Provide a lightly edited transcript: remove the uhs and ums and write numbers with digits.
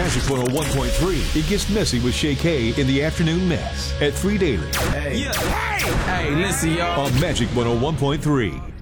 Magic 101.3. It gets messy with Shay K in the afternoon mess at 3 Daily. Hey, listen, y'all. On Magic 101.3.